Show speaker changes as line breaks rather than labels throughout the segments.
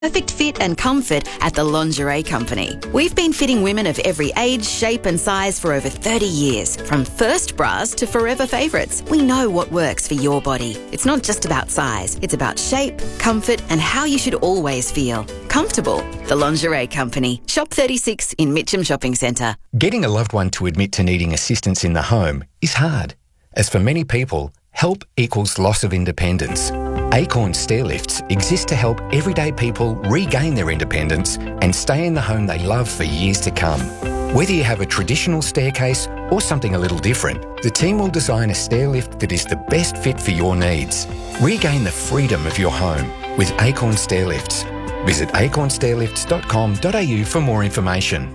Perfect fit and comfort at the Lingerie Company. We've been fitting women of every age, shape and size for over 30 years. From first bras to forever favourites, we know what works for your body. It's not just about size, it's about shape, comfort and how you should always feel. Comfortable. The Lingerie Company. Shop 36 in Mitcham Shopping Centre.
Getting a loved one to admit to needing assistance in the home is hard. As for many people, help equals loss of independence. Acorn Stairlifts exist to help everyday people regain their independence and stay in the home they love for years to come. Whether you have a traditional staircase or something a little different, the team will design a stairlift that is the best fit for your needs. Regain the freedom of your home with Acorn Stairlifts. Visit acornstairlifts.com.au for more information.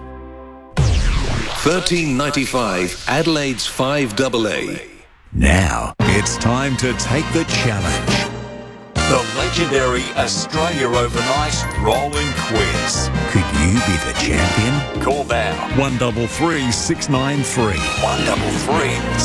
1395 Adelaide's 5AA.
Now it's time to take the challenge. The legendary Australia Overnight Rolling Quiz. Could you be the champion? Call now. 133 693. 133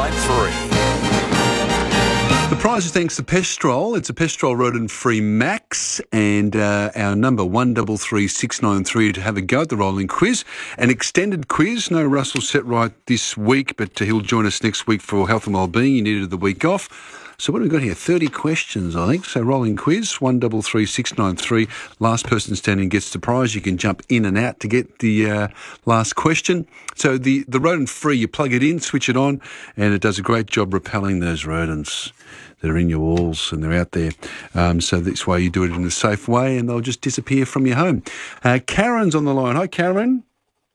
693.
The prize is thanks to Pestrol. It's a Pestrol rodent-free Max, and our number 133693 to have a go at the rolling quiz. An extended quiz. No Russell Setright this week, but he'll join us next week for health and wellbeing. He needed the week off. So what have we got here? 30 questions, I think. So rolling quiz, 133693. Last person standing gets the prize. You can jump in and out to get the last question. So the rodent-free, you plug it in, switch it on, and it does a great job repelling those rodents that are in your walls and they're out there. So this way you do it in a safe way and they'll just disappear from your home. Karen's on the line. Hi, Karen.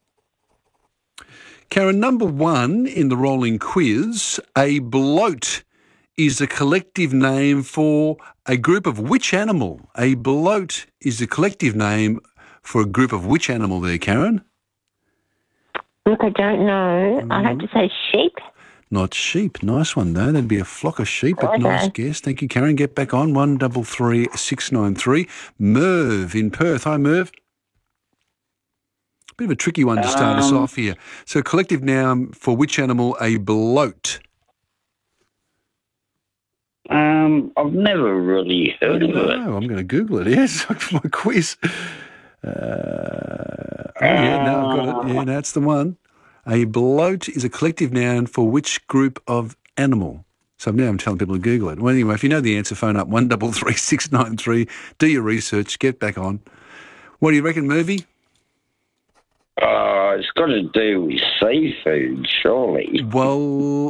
Karen, number one in the rolling quiz, a bloat is a collective name for a group of which animal? A bloat is a collective name for a group of which animal there, Karen?
Look, I don't know. I'd have to say sheep.
Not sheep. Nice one, though. That'd be a flock of sheep, but nice guess. Thank you, Karen. Get back on, 133693. Merv in Perth. Hi, Merv. Bit of a tricky one to start us off here. So collective noun for which animal? A bloat.
I've never really heard of it.
I'm going to Google it. Yes, for my quiz. I've got it. Yeah, that's the one. A bloat is a collective noun for which group of animal? So now I'm telling people to Google it. Well, anyway, if you know the answer, phone up 133693. Do your research. Get back on. What do you reckon, Murphy?
It's got to do with seafood, surely.
Well,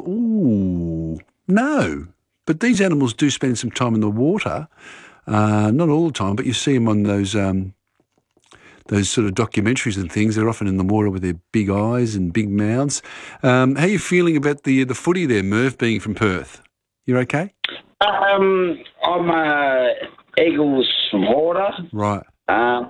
no. But these animals do spend some time in the water, not all the time, but you see them on those sort of documentaries and things. They're often in the water with their big eyes and big mouths. How are you feeling about the footy there, Merv, being from Perth? You okay?
I'm Eagles supporter.
Right.
I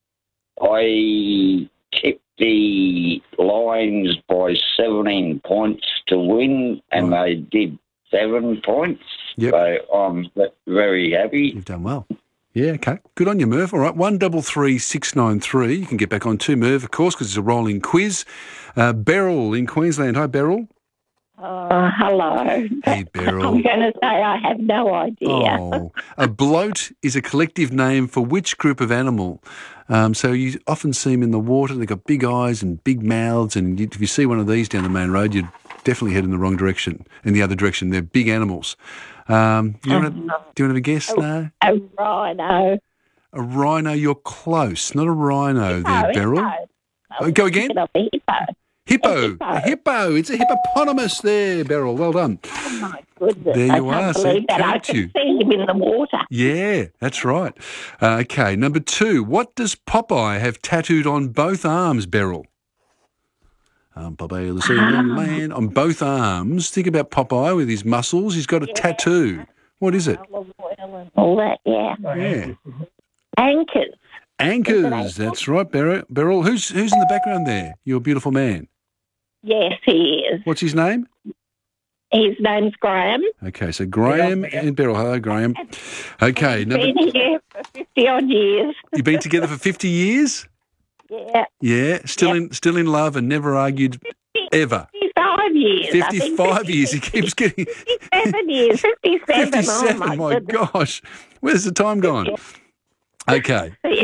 tipped the Lions by 17 points to win, and they did 7 points.
Yep.
So I'm very happy.
You've done well. Yeah, okay. Good on you, Merv. All right, 133693. You can get back on to Merv, of course, because it's a rolling quiz. Beryl in Queensland. Hi, Beryl.
Hello.
Hey, Beryl.
I'm going to say I have no idea.
Oh, a bloat is a collective name for which group of animal? So you often see them in the water. They've got big eyes and big mouths, and if you see one of these down the main road, you'd definitely head in the wrong direction, in the other direction. They're big animals. Do you want to have a guess? No?
A rhino.
A rhino, you're close. Not a rhino there, Beryl. Go again? Hippo. A hippo. It's a hippopotamus there, Beryl. Well done.
Oh, my goodness.
There you are.
See, I can see him in the water.
Yeah, that's right. Okay, number two. What does Popeye have tattooed on both arms, Beryl? Popeye the Sailor Man. On both arms. Think about Popeye with his muscles. He's got a tattoo. What is it?
All that, yeah.
Yeah.
Anchors.
Anchors. That's right, Beryl. Who's in the background there? Your beautiful man.
Yes, he is.
What's his name?
His name's Graham.
Okay, so Graham and Beryl. Hello, Graham. Okay.
Been here for 50-odd years.
You've been together for 50 years?
Yeah.
Yeah, still in love and never argued ever.
55 years.
55 years. He keeps getting
57 years. 57.
57.
Oh my
goodness. Gosh, where's the time gone? Okay.